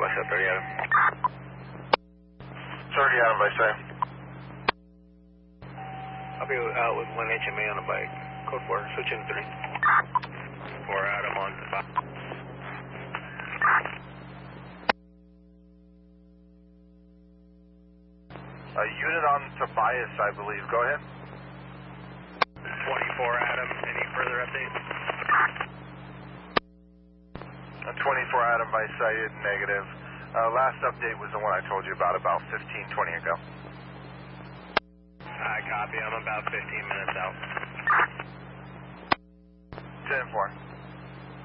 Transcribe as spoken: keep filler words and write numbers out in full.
What's up, thirty Adam? thirty Adam, by say. I'll be out with one H M A on a bike. Code four, switch in three. four Adam on five. A unit on Tobias, I believe. Go ahead. twenty-four Adam, any further updates? A twenty-four Adam by sighted, negative. Uh, last update was the one I told you about, about fifteen, twenty ago. I copy, I'm about fifteen minutes out. ten four.